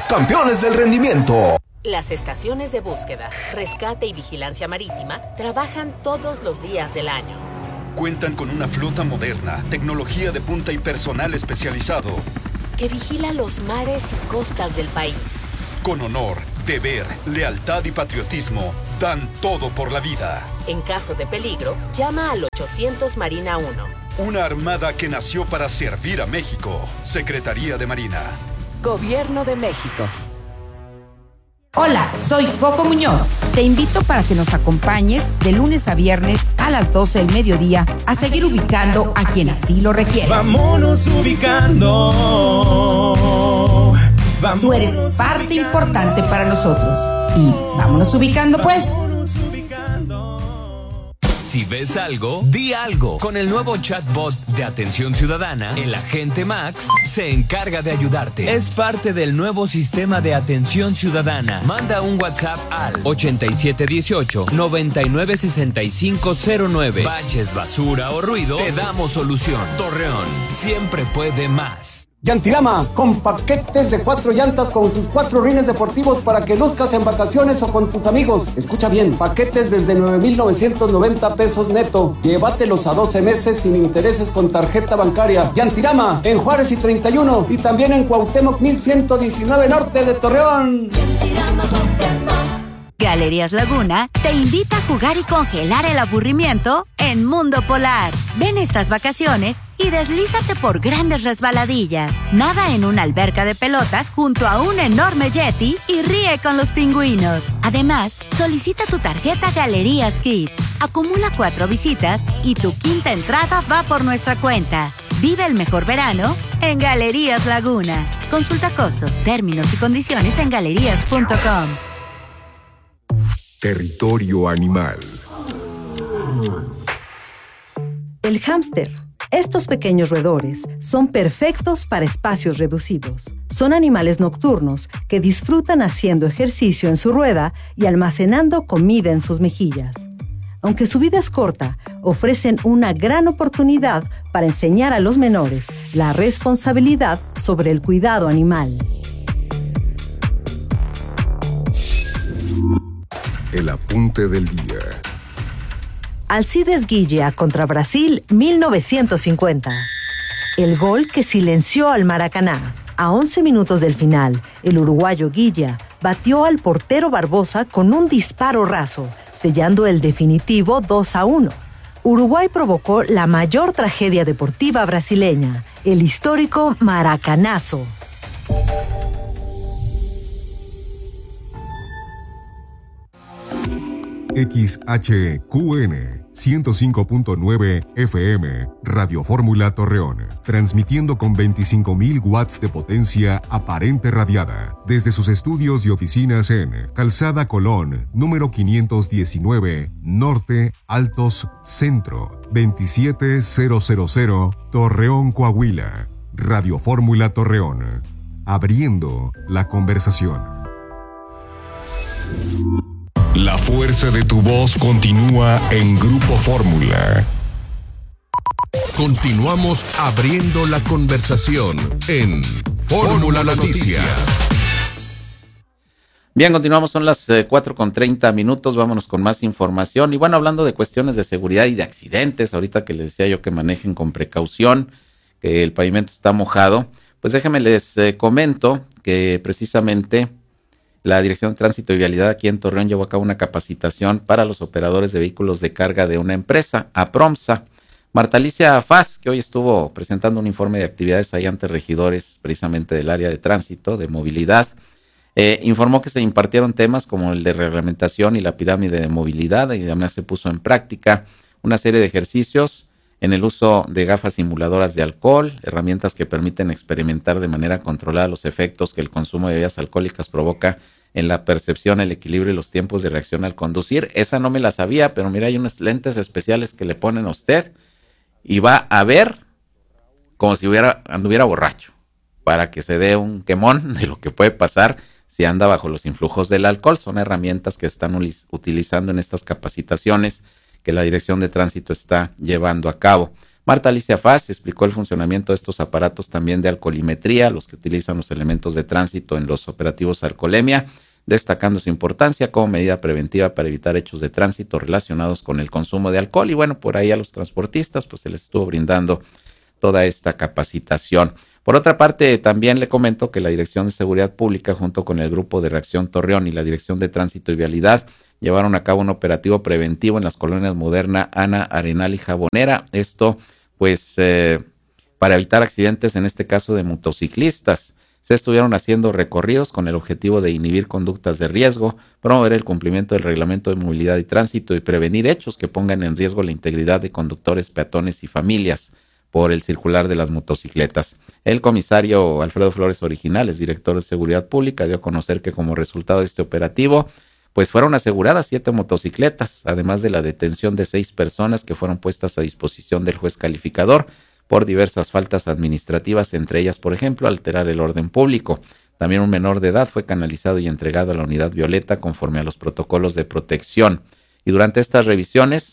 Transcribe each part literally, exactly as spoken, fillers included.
campeones del rendimiento. Las estaciones de búsqueda, rescate y vigilancia marítima trabajan todos los días del año. Cuentan con una flota moderna, tecnología de punta y personal especializado que vigila los mares y costas del país. Con honor, deber, lealtad y patriotismo, dan todo por la vida. En caso de peligro, llama al ochocientos Marina uno. Una armada que nació para servir a México. Secretaría de Marina. Gobierno de México. Hola, soy Coco Muñoz. Te invito para que nos acompañes de lunes a viernes a las doce del mediodía a seguir ubicando a quien así lo requiere. Vámonos ubicando. Vámonos Tú eres parte ubicando. Importante para nosotros. Y vámonos ubicando pues. Vámonos ubicando. Si ves algo, di algo. Con el nuevo chatbot de Atención Ciudadana, el agente Max se encarga de ayudarte. Es parte del nuevo sistema de Atención Ciudadana. Manda un WhatsApp al ochenta y siete dieciocho, noventa y nueve sesenta y cinco cero nueve. Baches, basura o ruido, te damos solución. Torreón siempre puede más. Yantirama, con paquetes de cuatro llantas con sus cuatro rines deportivos para que luzcas en vacaciones o con tus amigos. Escucha bien, paquetes desde nueve mil novecientos noventa pesos neto. Llévatelos a doce meses sin intereses con tarjeta bancaria. Yantirama, en Juárez y treinta y uno y también en Cuauhtémoc mil ciento diecinueve norte de Torreón. Galerías Laguna te invita a jugar y congelar el aburrimiento en Mundo Polar. Ven estas vacaciones y deslízate por grandes resbaladillas. Nada en una alberca de pelotas junto a un enorme yeti y ríe con los pingüinos. Además, solicita tu tarjeta Galerías Kids. Acumula cuatro visitas y tu quinta entrada va por nuestra cuenta. Vive el mejor verano en Galerías Laguna. Consulta costo, términos y condiciones en galerías punto com. Territorio animal. El hámster. Estos pequeños roedores son perfectos para espacios reducidos. Son animales nocturnos que disfrutan haciendo ejercicio en su rueda y almacenando comida en sus mejillas. Aunque su vida es corta, ofrecen una gran oportunidad para enseñar a los menores la responsabilidad sobre el cuidado animal. El apunte del día. Alcides Guilla contra Brasil mil novecientos cincuenta. El gol que silenció al Maracaná. A once minutos del final, el uruguayo Guilla batió al portero Barbosa con un disparo raso, sellando el definitivo dos a uno. Uruguay provocó la mayor tragedia deportiva brasileña, el histórico Maracanazo. X H Q N ciento cinco punto nueve F M, Radio Fórmula Torreón, transmitiendo con veinticinco mil watts de potencia aparente radiada, desde sus estudios y oficinas en Calzada Colón, número quinientos diecinueve, Norte, Altos, Centro, veintisiete mil, Torreón, Coahuila. Radio Fórmula Torreón, abriendo la conversación. La fuerza de tu voz continúa en Grupo Fórmula. Continuamos abriendo la conversación en Fórmula Noticias. Bien, continuamos, son las eh, cuatro con treinta minutos, vámonos con más información. Y bueno, hablando de cuestiones de seguridad y de accidentes, ahorita que les decía yo que manejen con precaución, que el pavimento está mojado, pues déjenme les eh, comento que precisamente la Dirección de Tránsito y Vialidad aquí en Torreón llevó a cabo una capacitación para los operadores de vehículos de carga de una empresa, APROMSA. Marta Alicia Faz, que hoy estuvo presentando un informe de actividades ahí ante regidores precisamente del área de tránsito, de movilidad, eh, informó que se impartieron temas como el de reglamentación y la pirámide de movilidad, y además se puso en práctica una serie de ejercicios en el uso de gafas simuladoras de alcohol, herramientas que permiten experimentar de manera controlada los efectos que el consumo de bebidas alcohólicas provoca en la percepción, el equilibrio y los tiempos de reacción al conducir. Esa no me la sabía, pero mira, hay unos lentes especiales que le ponen a usted y va a ver como si hubiera, anduviera borracho, para que se dé un quemón de lo que puede pasar si anda bajo los influjos del alcohol. Son herramientas que están utilizando en estas capacitaciones que la Dirección de Tránsito está llevando a cabo. Marta Alicia Faz explicó el funcionamiento de estos aparatos también de alcoholimetría, los que utilizan los elementos de tránsito en los operativos alcoholemia, destacando su importancia como medida preventiva para evitar hechos de tránsito relacionados con el consumo de alcohol. Y bueno, por ahí a los transportistas pues se les estuvo brindando toda esta capacitación. Por otra parte, también le comento que la Dirección de Seguridad Pública, junto con el Grupo de Reacción Torreón y la Dirección de Tránsito y Vialidad, llevaron a cabo un operativo preventivo en las colonias Moderna, Ana, Arenal y Jabonera. Esto, pues, eh, para evitar accidentes, en este caso de motociclistas. Se estuvieron haciendo recorridos con el objetivo de inhibir conductas de riesgo, promover el cumplimiento del reglamento de movilidad y tránsito y prevenir hechos que pongan en riesgo la integridad de conductores, peatones y familias por el circular de las motocicletas. El comisario Alfredo Flores Originales, director de Seguridad Pública, dio a conocer que como resultado de este operativo, pues fueron aseguradas siete motocicletas, además de la detención de seis personas que fueron puestas a disposición del juez calificador por diversas faltas administrativas, entre ellas, por ejemplo, alterar el orden público. También un menor de edad fue canalizado y entregado a la unidad violeta conforme a los protocolos de protección. Y durante estas revisiones,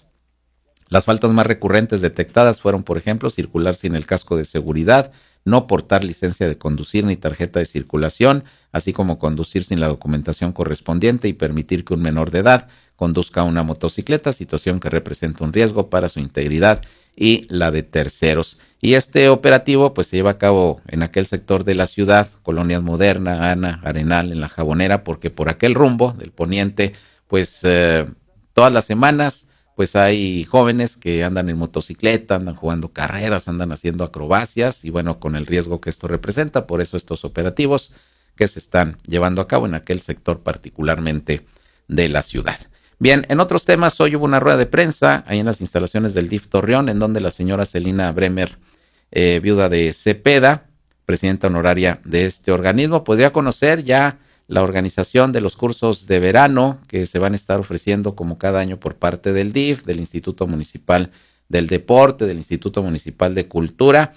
las faltas más recurrentes detectadas fueron, por ejemplo, circular sin el casco de seguridad, no portar licencia de conducir ni tarjeta de circulación, así como conducir sin la documentación correspondiente y permitir que un menor de edad conduzca una motocicleta, situación que representa un riesgo para su integridad y la de terceros. Y este operativo pues se lleva a cabo en aquel sector de la ciudad, colonias Moderna, Ana, Arenal, en la Jabonera, porque por aquel rumbo del poniente, pues eh, todas las semanas pues hay jóvenes que andan en motocicleta, andan jugando carreras, andan haciendo acrobacias y bueno, con el riesgo que esto representa, por eso estos operativos que se están llevando a cabo en aquel sector particularmente de la ciudad. Bien, en otros temas, hoy hubo una rueda de prensa ahí en las instalaciones del D I F Torreón, en donde la señora Celina Bremer, eh, viuda de Cepeda, presidenta honoraria de este organismo, podría conocer ya la organización de los cursos de verano que se van a estar ofreciendo como cada año por parte del D I F, del Instituto Municipal del Deporte, del Instituto Municipal de Cultura,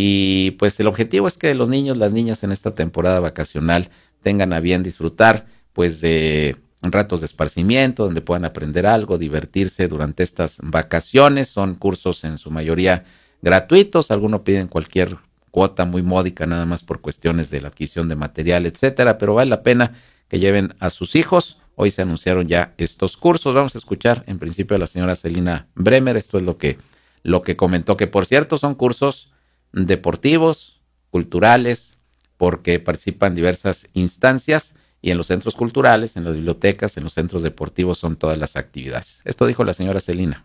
y pues el objetivo es que los niños, las niñas en esta temporada vacacional tengan a bien disfrutar pues de ratos de esparcimiento, donde puedan aprender algo, divertirse durante estas vacaciones. Son cursos en su mayoría gratuitos, algunos piden cualquier cuota muy módica nada más por cuestiones de la adquisición de material, etcétera, pero vale la pena que lleven a sus hijos. Hoy se anunciaron ya estos cursos. Vamos a escuchar en principio a la señora Celina Bremer. Esto es lo que, lo que comentó, que por cierto son cursos deportivos, culturales, porque participan diversas instancias y en los centros culturales, en las bibliotecas, en los centros deportivos son todas las actividades. Esto dijo la señora Celina.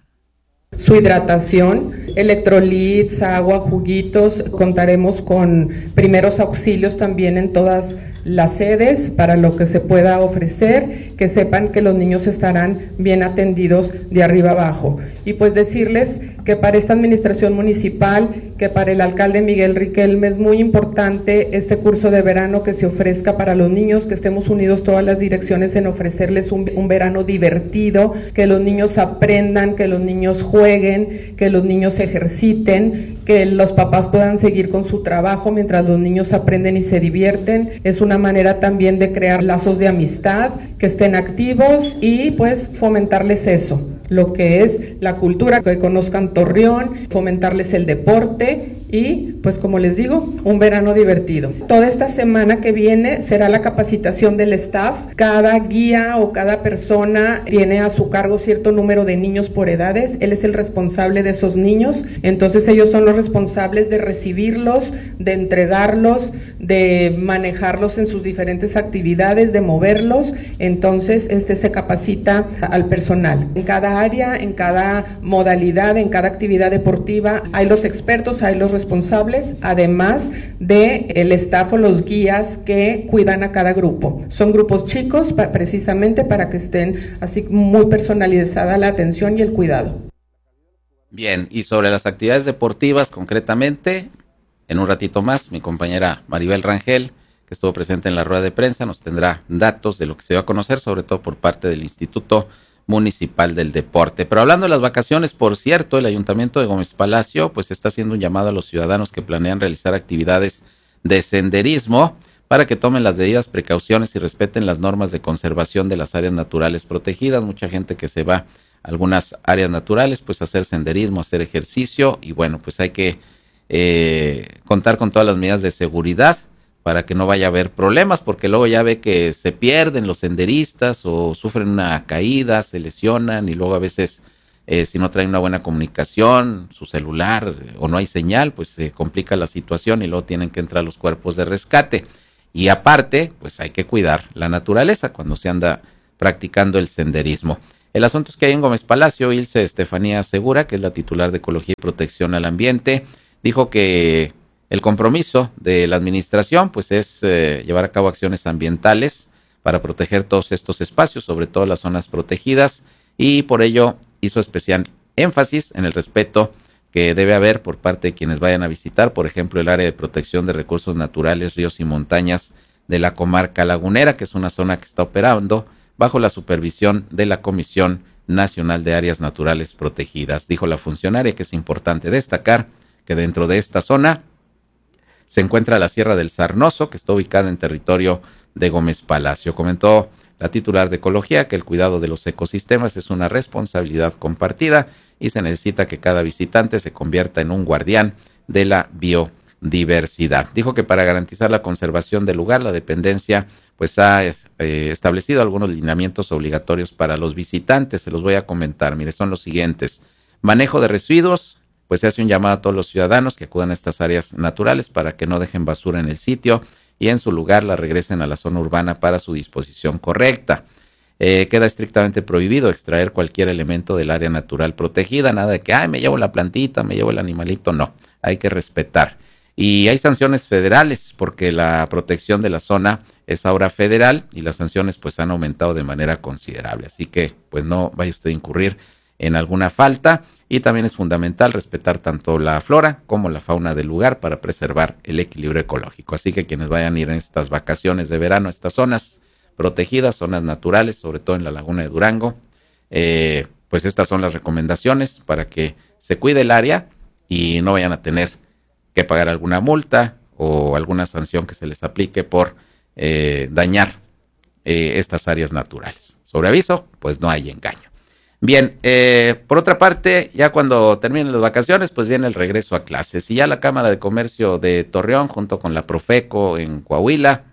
Su hidratación, electrolits, agua, juguitos, contaremos con primeros auxilios también en todas las sedes para lo que se pueda ofrecer, que sepan que los niños estarán bien atendidos de arriba abajo. Y pues decirles que para esta administración municipal, que para el alcalde Miguel Riquelme es muy importante este curso de verano que se ofrezca para los niños, que estemos unidos todas las direcciones en ofrecerles un, un verano divertido, que los niños aprendan, que los niños jueguen, que los niños se ejerciten, que los papás puedan seguir con su trabajo mientras los niños aprenden y se divierten. Es una manera también de crear lazos de amistad, que estén activos y pues fomentarles eso, lo que es la cultura, que conozcan Torreón, fomentarles el deporte y pues como les digo, un verano divertido. Toda esta semana que viene será la capacitación del staff. Cada guía o cada persona tiene a su cargo cierto número de niños por edades. Él es el responsable de esos niños, entonces ellos son los responsables de recibirlos, de entregarlos, de manejarlos en sus diferentes actividades, de moverlos. Entonces este se capacita al personal en cada área, en cada modalidad, en cada actividad deportiva. Hay los expertos, hay los responsables, además de el staff o los guías que cuidan a cada grupo. Son grupos chicos pa, precisamente para que estén así muy personalizada la atención y el cuidado. Bien, y sobre las actividades deportivas concretamente, en un ratito más, mi compañera Maribel Rangel, que estuvo presente en la rueda de prensa, nos tendrá datos de lo que se va a conocer, sobre todo por parte del Instituto Municipal del Deporte. Pero hablando de las vacaciones, por cierto, el Ayuntamiento de Gómez Palacio pues está haciendo un llamado a los ciudadanos que planean realizar actividades de senderismo para que tomen las debidas precauciones y respeten las normas de conservación de las áreas naturales protegidas. Mucha gente que se va algunas áreas naturales, pues hacer senderismo, hacer ejercicio, y bueno, pues hay que eh, contar con todas las medidas de seguridad para que no vaya a haber problemas, porque luego ya ve que se pierden los senderistas o sufren una caída, se lesionan, y luego a veces eh, si no traen una buena comunicación, su celular o no hay señal, pues se complica la situación y luego tienen que entrar los cuerpos de rescate. Y aparte, pues hay que cuidar la naturaleza cuando se anda practicando el senderismo. El asunto es que ahí en Gómez Palacio, Ilse Estefanía Segura, que es la titular de Ecología y Protección al Ambiente, dijo que el compromiso de la administración pues es eh, llevar a cabo acciones ambientales para proteger todos estos espacios, sobre todo las zonas protegidas, y por ello hizo especial énfasis en el respeto que debe haber por parte de quienes vayan a visitar, por ejemplo, el área de protección de recursos naturales, ríos y montañas de la comarca lagunera, que es una zona que está operando bajo la supervisión de la Comisión Nacional de Áreas Naturales Protegidas. Dijo la funcionaria que es importante destacar que dentro de esta zona se encuentra la Sierra del Sarnoso, que está ubicada en territorio de Gómez Palacio. Comentó la titular de Ecología que el cuidado de los ecosistemas es una responsabilidad compartida y se necesita que cada visitante se convierta en un guardián de la biodiversidad. Dijo que para garantizar la conservación del lugar, la dependencia pues ha eh, establecido algunos lineamientos obligatorios para los visitantes. Se los voy a comentar. Mire, son los siguientes. Manejo de residuos. Pues se hace un llamado a todos los ciudadanos que acudan a estas áreas naturales para que no dejen basura en el sitio y en su lugar la regresen a la zona urbana para su disposición correcta. Eh, queda estrictamente prohibido extraer cualquier elemento del área natural protegida, nada de que, ay, me llevo la plantita, me llevo el animalito, no, hay que respetar. Y hay sanciones federales porque la protección de la zona es ahora federal y las sanciones pues han aumentado de manera considerable, así que pues no vaya usted a incurrir en alguna falta. Y también es fundamental respetar tanto la flora como la fauna del lugar para preservar el equilibrio ecológico. Así que quienes vayan a ir en estas vacaciones de verano a estas zonas protegidas, zonas naturales, sobre todo en la laguna de Durango, eh, pues estas son las recomendaciones para que se cuide el área y no vayan a tener que pagar alguna multa o alguna sanción que se les aplique por eh, dañar eh, estas áreas naturales. Sobre aviso, pues no hay engaño. Bien, eh, por otra parte, ya cuando terminen las vacaciones, pues viene el regreso a clases. Y ya la Cámara de Comercio de Torreón, junto con la Profeco en Coahuila,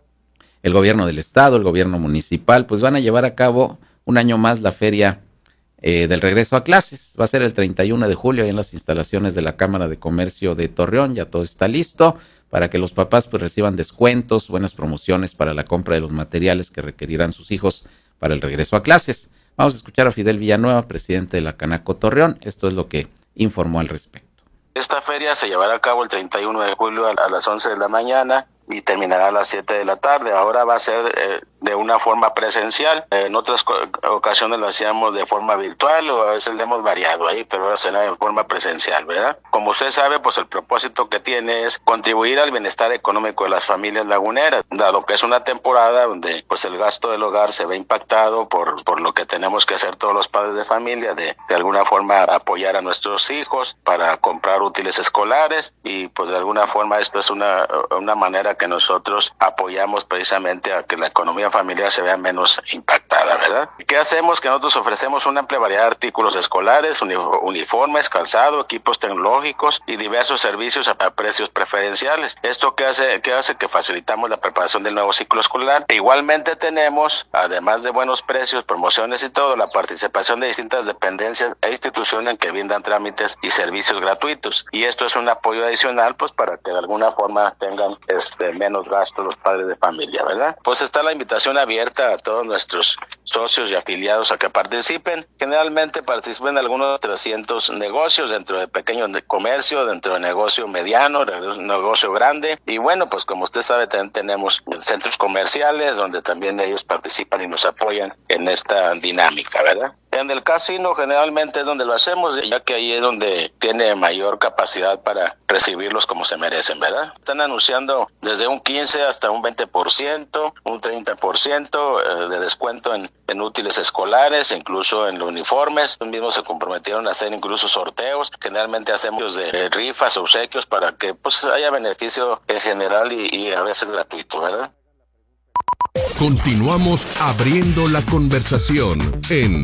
el gobierno del estado, el gobierno municipal, pues van a llevar a cabo un año más la feria eh, del regreso a clases. Va a ser el treinta y uno de julio ahí en las instalaciones de la Cámara de Comercio de Torreón. Ya todo está listo para que los papás pues reciban descuentos, buenas promociones para la compra de los materiales que requerirán sus hijos para el regreso a clases. Vamos a escuchar a Fidel Villanueva, presidente de la Canaco Torreón. Esto es lo que informó al respecto. Esta feria se llevará a cabo el treinta y uno de julio a las once de la mañana y terminará a las siete de la tarde. Ahora va a ser eh, de una forma presencial. Eh, en otras ocasiones lo hacíamos de forma virtual o a veces le hemos variado ahí, pero ahora será de forma presencial, ¿verdad? Como usted sabe, pues el propósito que tiene es contribuir al bienestar económico de las familias laguneras, dado que es una temporada donde pues el gasto del hogar se ve impactado por, por lo que tenemos que hacer todos los padres de familia, de, de alguna forma apoyar a nuestros hijos para comprar útiles escolares y pues de alguna forma esto es una, una manera que nosotros apoyamos precisamente a que la economía familiar se vea menos impactada, ¿verdad? ¿Qué hacemos? Que nosotros ofrecemos una amplia variedad de artículos escolares, uniformes, calzado, equipos tecnológicos y diversos servicios a, a precios preferenciales. ¿Esto qué hace? ¿Qué hace? Que facilitamos la preparación del nuevo ciclo escolar. E igualmente tenemos, además de buenos precios, promociones y todo, la participación de distintas dependencias e instituciones que brindan trámites y servicios gratuitos. Y esto es un apoyo adicional, pues, para que de alguna forma tengan este menos gastos los padres de familia, ¿verdad? Pues está la invitación abierta a todos nuestros socios y afiliados a que participen. Generalmente participan algunos trescientos negocios dentro de pequeños de comercio, dentro de negocio mediano, de negocio grande. Y bueno, pues como usted sabe, también tenemos centros comerciales donde también ellos participan y nos apoyan en esta dinámica, ¿verdad? En el casino generalmente es donde lo hacemos, ya que ahí es donde tiene mayor capacidad para recibirlos como se merecen, ¿verdad? Están anunciando desde un quince hasta un veinte por ciento, un treinta por ciento de descuento en, en útiles escolares, incluso en los uniformes. Ellos mismos se comprometieron a hacer incluso sorteos. Generalmente hacemos de rifas, obsequios para que pues haya beneficio en general y, y a veces gratuito, ¿verdad? Continuamos abriendo la conversación en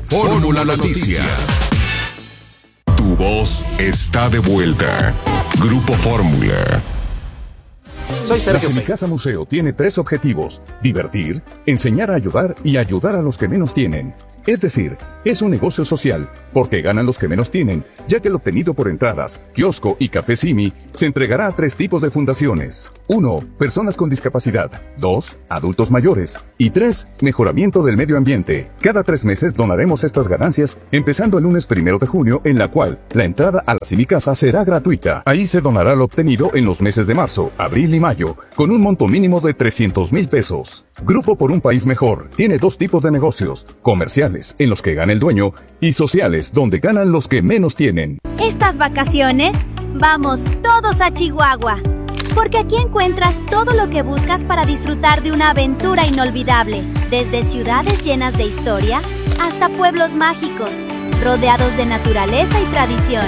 Fórmula Noticias. Tu voz está de vuelta. Grupo Fórmula. Soy Sergio. La Semicasa Museo tiene tres objetivos: divertir, enseñar a ayudar y ayudar a los que menos tienen. Es decir, es un negocio social, porque ganan los que menos tienen, ya que el obtenido por entradas, kiosco y café Simi se entregará a tres tipos de fundaciones. uno. Personas con discapacidad. dos. Adultos mayores. Y tres. Mejoramiento del medio ambiente. Cada tres meses donaremos estas ganancias, empezando el lunes primero de junio, en la cual la entrada a la Semicasa será gratuita. Ahí se donará lo obtenido en los meses de marzo, abril y mayo, con un monto mínimo de trescientos mil pesos. Grupo por un País Mejor tiene dos tipos de negocios: comerciales, en los que gana el dueño, y sociales, donde ganan los que menos tienen. Estas vacaciones, vamos todos a Chihuahua, porque aquí encuentras todo lo que buscas para disfrutar de una aventura inolvidable, desde ciudades llenas de historia hasta pueblos mágicos, rodeados de naturaleza y tradición.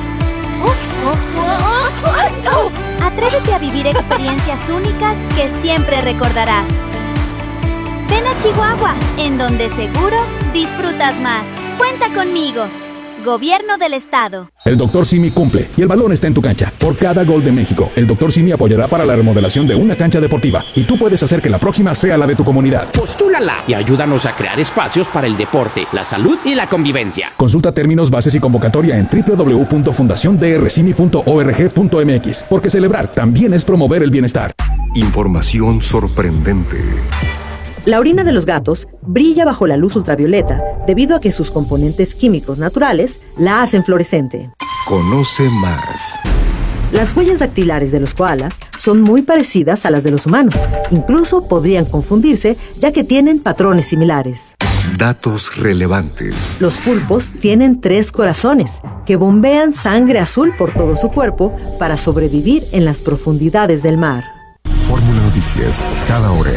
Atrévete a vivir experiencias únicas que siempre recordarás. Ven a Chihuahua, en donde seguro disfrutas más. Cuenta conmigo. Gobierno del Estado. El doctor Simi cumple y el balón está en tu cancha. Por cada gol de México, el doctor Simi apoyará para la remodelación de una cancha deportiva y tú puedes hacer que la próxima sea la de tu comunidad. Postúlala y ayúdanos a crear espacios para el deporte, la salud y la convivencia. Consulta términos, bases y convocatoria en doble u doble u doble u punto fundación d r simi punto org punto m x, porque celebrar también es promover el bienestar. Información sorprendente. La orina de los gatos brilla bajo la luz ultravioleta debido a que sus componentes químicos naturales la hacen fluorescente. Conoce más. Las huellas dactilares de los koalas son muy parecidas a las de los humanos. Incluso podrían confundirse, ya que tienen patrones similares. Datos relevantes. Los pulpos tienen tres corazones que bombean sangre azul por todo su cuerpo para sobrevivir en las profundidades del mar. Fórmula Noticias, cada hora.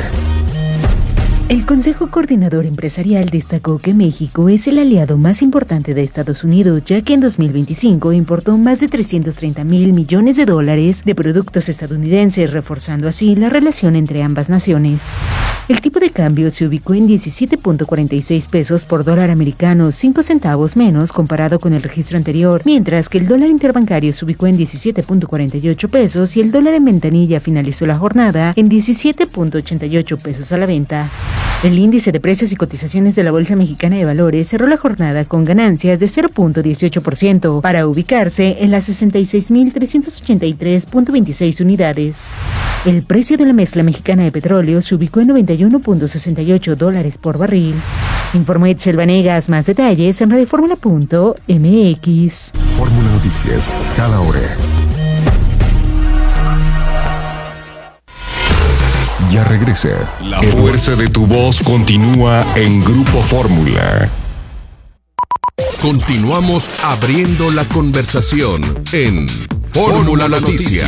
El Consejo Coordinador Empresarial destacó que México es el aliado más importante de Estados Unidos, ya que en dos mil veinticinco importó más de trescientos treinta mil millones de dólares de productos estadounidenses, reforzando así la relación entre ambas naciones. El tipo de cambio se ubicó en diecisiete punto cuarenta y seis pesos por dólar americano, cinco centavos menos comparado con el registro anterior, mientras que el dólar interbancario se ubicó en diecisiete punto cuarenta y ocho pesos y el dólar en ventanilla finalizó la jornada en diecisiete punto ochenta y ocho pesos a la venta. El índice de precios y cotizaciones de la Bolsa Mexicana de Valores cerró la jornada con ganancias de cero punto dieciocho por ciento para ubicarse en las sesenta y seis mil trescientos ochenta y tres punto veintiséis unidades. El precio de la mezcla mexicana de petróleo se ubicó en noventa y uno punto sesenta y ocho dólares por barril. Informó Itzel Vanegas. Más detalles en radioformula punto m x. Fórmula Noticias, cada hora. Ya regresa. La fuerza de tu voz continúa en Grupo Fórmula. Continuamos abriendo la conversación en Fórmula Noticias.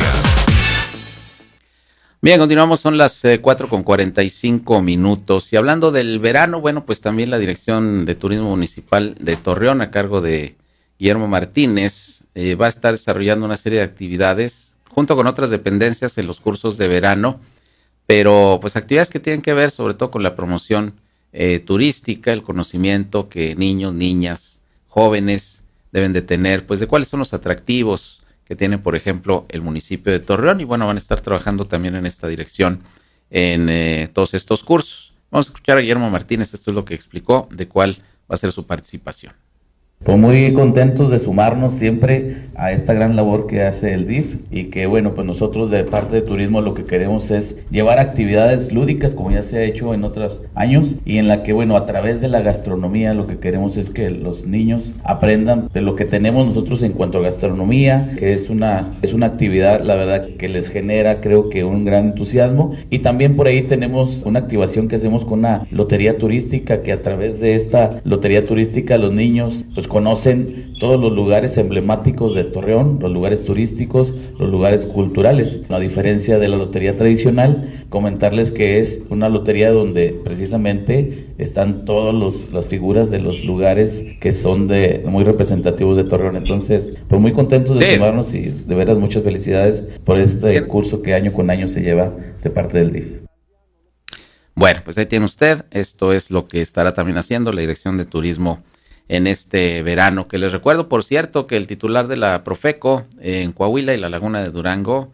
Bien, continuamos, son las eh, cuatro con cuarenta y cinco minutos. Y hablando del verano, bueno, pues también la Dirección de Turismo Municipal de Torreón, a cargo de Guillermo Martínez, eh, va a estar desarrollando una serie de actividades junto con otras dependencias en los cursos de verano, pero pues actividades que tienen que ver sobre todo con la promoción eh, turística, el conocimiento que niños, niñas, jóvenes deben de tener, pues de cuáles son los atractivos que tiene, por ejemplo, el municipio de Torreón, y bueno, van a estar trabajando también en esta dirección en eh, todos estos cursos. Vamos a escuchar a Guillermo Martínez, esto es lo que explicó de cuál va a ser su participación. Pues muy contentos de sumarnos siempre a esta gran labor que hace el D I F y que bueno, pues nosotros de parte de turismo lo que queremos es llevar actividades lúdicas como ya se ha hecho en otros años y en la que bueno, a través de la gastronomía lo que queremos es que los niños aprendan de lo que tenemos nosotros en cuanto a gastronomía, que es una, es una actividad la verdad que les genera creo que un gran entusiasmo, y también por ahí tenemos una activación que hacemos con una lotería turística, que a través de esta lotería turística los niños pues conocen todos los lugares emblemáticos de Torreón, los lugares turísticos, los lugares culturales. A diferencia de la lotería tradicional, comentarles que es una lotería donde precisamente están todas las figuras de los lugares que son de muy representativos de Torreón. Entonces, pues muy contentos de sí. sumarnos y de veras muchas felicidades por este Bien. curso que año con año se lleva de parte del D I F. Bueno, pues ahí tiene usted, esto es lo que estará también haciendo la Dirección de Turismo en este verano. Que les recuerdo, por cierto, que el titular de la Profeco en Coahuila y la Laguna de Durango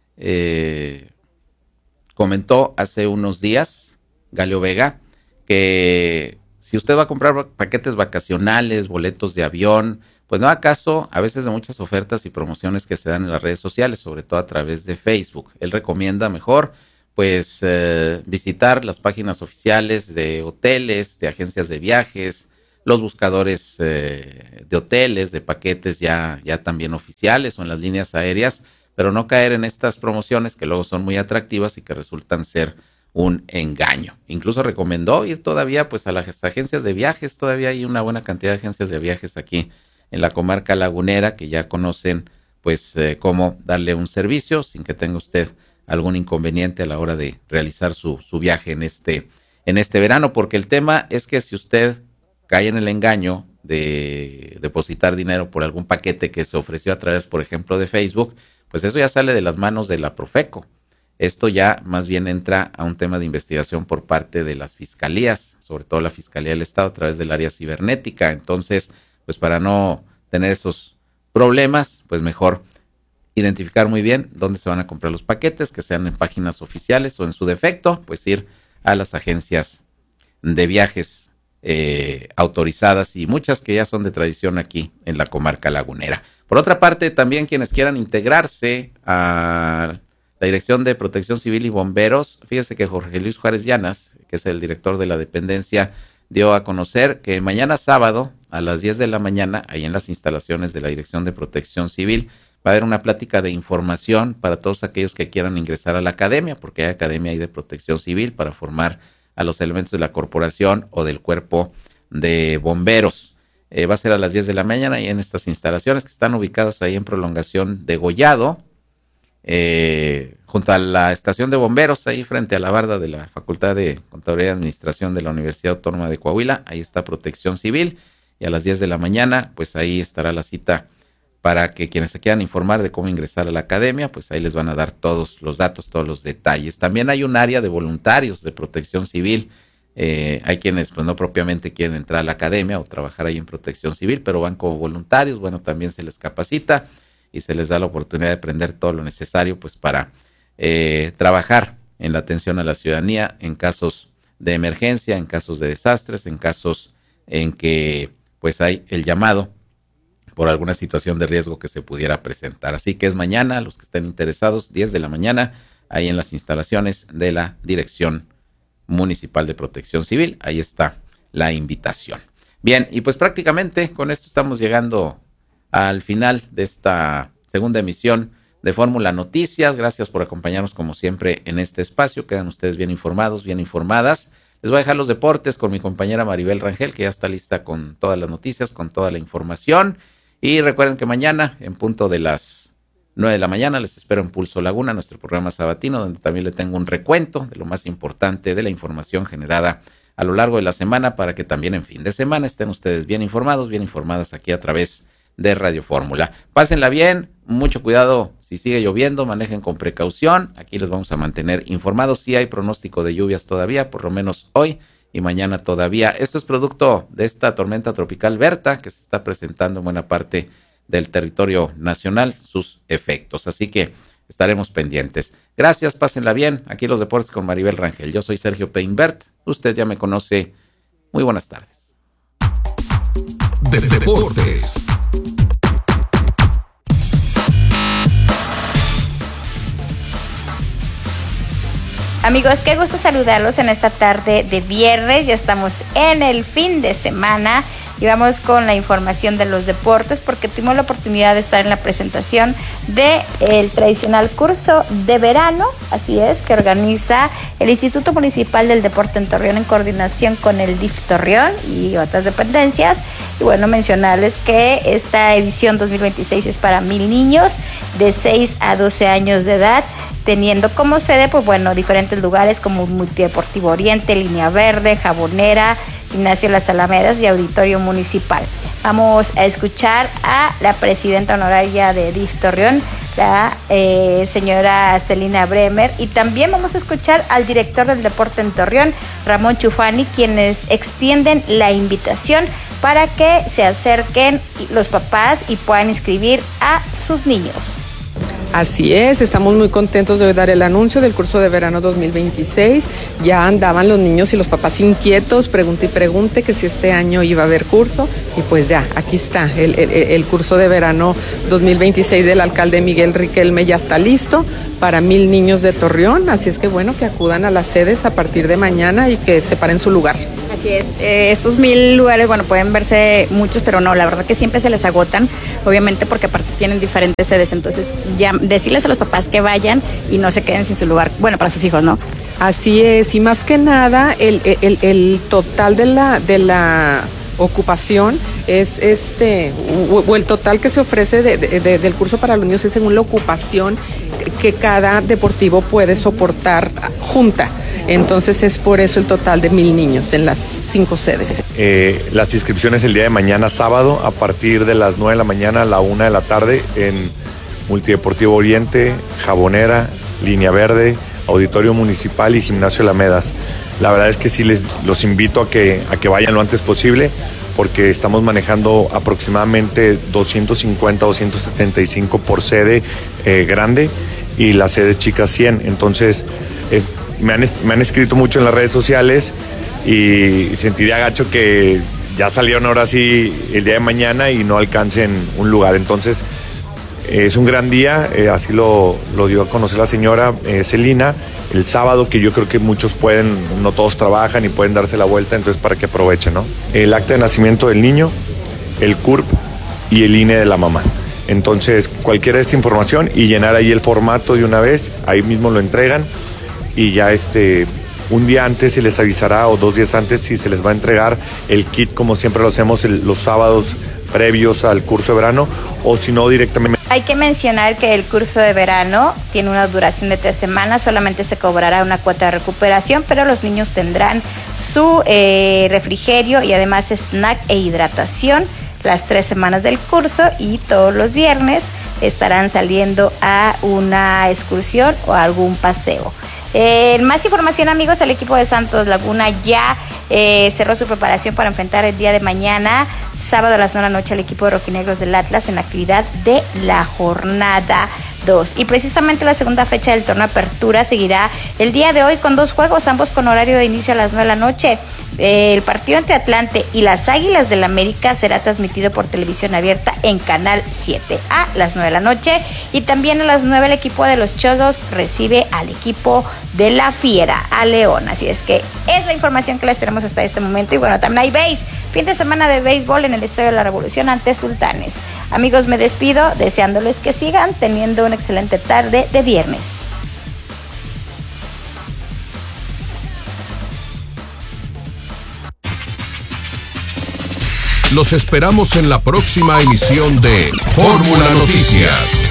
eh, comentó hace unos días, Galio Vega, que si usted va a comprar paquetes vacacionales, boletos de avión, pues no haga caso a veces de muchas ofertas y promociones que se dan en las redes sociales, sobre todo a través de Facebook. Él recomienda mejor pues eh, visitar las páginas oficiales de hoteles, de agencias de viajes, los buscadores eh, de hoteles, de paquetes ya, ya también oficiales o en las líneas aéreas, pero no caer en estas promociones que luego son muy atractivas y que resultan ser un engaño. Incluso recomendó ir todavía pues a las agencias de viajes. Todavía hay una buena cantidad de agencias de viajes aquí en la comarca lagunera que ya conocen pues eh, cómo darle un servicio sin que tenga usted algún inconveniente a la hora de realizar su, su viaje en este, en este verano, porque el tema es que si usted cae en el engaño de depositar dinero por algún paquete que se ofreció a través, por ejemplo, de Facebook, pues eso ya sale de las manos de la Profeco. Esto ya más bien entra a un tema de investigación por parte de las fiscalías, sobre todo la Fiscalía del Estado a través del área cibernética. Entonces, pues para no tener esos problemas, pues mejor identificar muy bien dónde se van a comprar los paquetes, que sean en páginas oficiales o en su defecto, pues ir a las agencias de viajes eh, autorizadas y muchas que ya son de tradición aquí en la comarca lagunera. Por otra parte, también quienes quieran integrarse a la Dirección de Protección Civil y Bomberos, fíjese que Jorge Luis Juárez Llanas, que es el director de la dependencia, dio a conocer que mañana sábado a las diez de la mañana, ahí en las instalaciones de la Dirección de Protección Civil, va a haber una plática de información para todos aquellos que quieran ingresar a la academia, porque hay academia ahí de Protección Civil para formar a los elementos de la corporación o del cuerpo de bomberos. Eh, va a ser a las diez de la mañana y en estas instalaciones que están ubicadas ahí en prolongación de Gollado, eh, junto a la estación de bomberos, ahí frente a la barda de la Facultad de Contaduría y Administración de la Universidad Autónoma de Coahuila. Ahí está Protección Civil y a las diez de la mañana, pues ahí estará la cita para que quienes se quieran informar de cómo ingresar a la academia, pues ahí les van a dar todos los datos, todos los detalles. También hay un área de voluntarios de Protección Civil. Eh, hay quienes pues no propiamente quieren entrar a la academia o trabajar ahí en Protección Civil, pero van como voluntarios. Bueno, también se les capacita y se les da la oportunidad de aprender todo lo necesario pues para eh, trabajar en la atención a la ciudadanía en casos de emergencia, en casos de desastres, en casos en que pues hay el llamado por alguna situación de riesgo que se pudiera presentar. Así que es mañana, los que estén interesados, diez de la mañana, ahí en las instalaciones de la Dirección Municipal de Protección Civil. Ahí está la invitación. Bien, y pues prácticamente con esto estamos llegando al final de esta segunda emisión de Fórmula Noticias. Gracias por acompañarnos como siempre en este espacio. Quedan ustedes bien informados, bien informadas. Les voy a dejar los deportes con mi compañera Maribel Rangel, que ya está lista con todas las noticias, con toda la información. Y recuerden que mañana, en punto de las nueve de la mañana, les espero en Pulso Laguna, nuestro programa sabatino, donde también le tengo un recuento de lo más importante de la información generada a lo largo de la semana, para que también en fin de semana estén ustedes bien informados, bien informadas aquí a través de Radio Fórmula. Pásenla bien, mucho cuidado si sigue lloviendo, manejen con precaución. Aquí les vamos a mantener informados. Sí hay pronóstico de lluvias todavía, por lo menos hoy y mañana todavía. Esto es producto de esta tormenta tropical Berta que se está presentando en buena parte del territorio nacional, sus efectos. Así que estaremos pendientes. Gracias, pásenla bien. Aquí los deportes con Maribel Rangel. Yo soy Sergio Peinbert. Usted ya me conoce. Muy buenas tardes. De deportes. Amigos, qué gusto saludarlos en esta tarde de viernes. Ya estamos en el fin de semana y vamos con la información de los deportes, porque tuvimos la oportunidad de estar en la presentación del tradicional curso de verano, así es, que organiza el Instituto Municipal del Deporte en Torreón en coordinación con el D I F Torreón y otras dependencias. Y bueno, mencionarles que esta edición dos mil veintiséis es para mil niños de seis a doce años de edad, teniendo como sede, pues bueno, diferentes lugares como Multideportivo Oriente, Línea Verde, Jabonera, Gimnasio Las Alamedas y Auditorio Municipal. Vamos a escuchar a la presidenta honoraria de D I F Torreón, la eh, señora Celina Bremer, y también vamos a escuchar al director del deporte en Torreón, Ramón Chufani, quienes extienden la invitación para que se acerquen los papás y puedan inscribir a sus niños. Así es, estamos muy contentos de hoy dar el anuncio del curso de verano dos mil veintiséis. Ya andaban los niños y los papás inquietos, pregunte y pregunte que si este año iba a haber curso. Y pues ya, aquí está, el, el, el curso de verano dos mil veintiséis del alcalde Miguel Riquelme ya está listo para mil niños de Torreón. Así es que bueno, que acudan a las sedes a partir de mañana y que separen su lugar. Así es, eh, estos mil lugares, bueno, pueden verse muchos, pero no, la verdad que siempre se les agotan, obviamente porque aparte tienen diferentes sedes, entonces ya decirles a los papás que vayan y no se queden sin su lugar, bueno, para sus hijos, ¿no? Así es, y más que nada, el, el, el total de la, de la ocupación es este, o, o el total que se ofrece de, de, de, del curso para los niños es según la ocupación que cada deportivo puede soportar junta. Entonces es por eso el total de mil niños en las cinco sedes. Eh, las inscripciones el día de mañana sábado a partir de las nueve de la mañana a la una de la tarde en Multideportivo Oriente, Jabonera, Línea Verde, Auditorio Municipal y Gimnasio Alamedas. La verdad es que sí les los invito a que, a que vayan lo antes posible porque estamos manejando aproximadamente doscientos cincuenta, doscientos setenta y cinco por sede eh, grande y las sedes chicas cien. Entonces es, me, han, me han escrito mucho en las redes sociales y sentiría gacho que ya salieron ahora sí el día de mañana y no alcancen un lugar. Entonces es un gran día, eh, así lo, lo dio a conocer la señora eh, Celina, el sábado, que yo creo que muchos pueden, no todos trabajan y pueden darse la vuelta, entonces para que aprovechen, ¿no? El acta de nacimiento del niño, el C U R P y el I N E de la mamá. Entonces, cualquiera de esta información y llenar ahí el formato de una vez, ahí mismo lo entregan y ya este, un día antes se les avisará o dos días antes si se les va a entregar el kit, como siempre lo hacemos el, los sábados previos al curso de verano, o si no directamente. Hay que mencionar que el curso de verano tiene una duración de tres semanas, solamente se cobrará una cuota de recuperación, pero los niños tendrán su eh, refrigerio y además snack e hidratación las tres semanas del curso y todos los viernes estarán saliendo a una excursión o a algún paseo. Eh, más información, amigos, el equipo de Santos Laguna ya eh, cerró su preparación para enfrentar el día de mañana, sábado a las nueve de la noche, al equipo de rojinegros del Atlas en la actividad de la jornada dos. Y precisamente la segunda fecha del torneo Apertura seguirá el día de hoy con dos juegos, ambos con horario de inicio a las nueve de la noche. El partido entre Atlante y las Águilas del América será transmitido por televisión abierta en Canal siete a las nueve de la noche, y también a las nueve el equipo de los Cholos recibe al equipo de la Fiera, a León. Así es que es la información que les tenemos hasta este momento. Y bueno, también hay béis, fin de semana de béisbol en el Estadio de la Revolución ante Sultanes. Amigos, me despido deseándoles que sigan teniendo una excelente tarde de viernes. Los esperamos en la próxima emisión de Fórmula Noticias.